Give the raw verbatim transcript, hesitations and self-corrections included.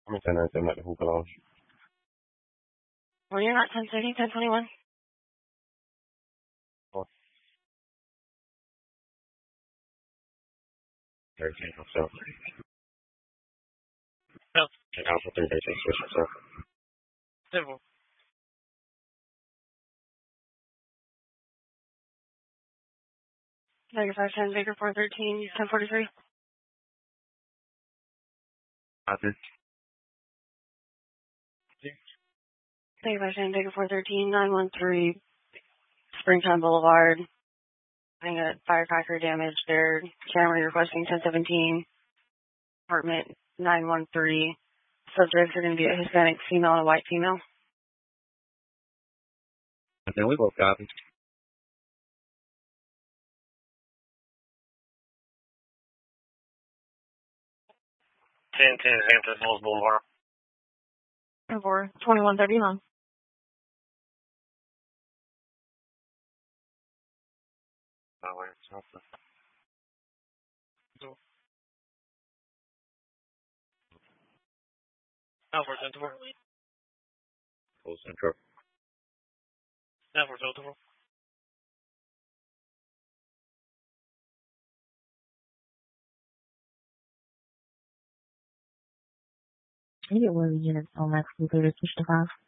I'm gonna send that to him at the hookah lounge. Well, you're not ten thirty, ten twenty-one. Oh. thirteen, so. No. Check out for three days, switch yourself. Simple. Ninety-five ten, Baker four thirteen, ten forty-three. Copy. Ninety-five ten, Baker four thirteen, nine one three, Springtime Boulevard. I got firecracker damage there. Camry requesting ten seventeen. Apartment nine one three. Subjects are going to be a Hispanic female and a white female. And then we both copy. ten ten Hampton Falls Boulevard. For twenty-one thirty-nine. Oh, wait, something. Alfred Central. Full Central. Alfred Central. I get one unit on that computer, switch to five.